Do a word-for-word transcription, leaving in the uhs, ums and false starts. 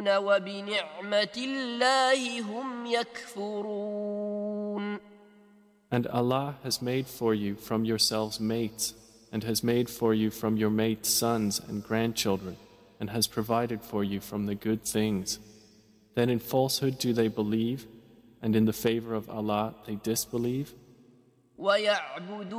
وبنعمة الله هم يكفرون. And Allah has made for you from yourselves mates, and has made for you from your mates sons and grandchildren, and has provided for you from the good things. Then in falsehood do they believe, and in the favor of Allah they disbelieve? ويعبدون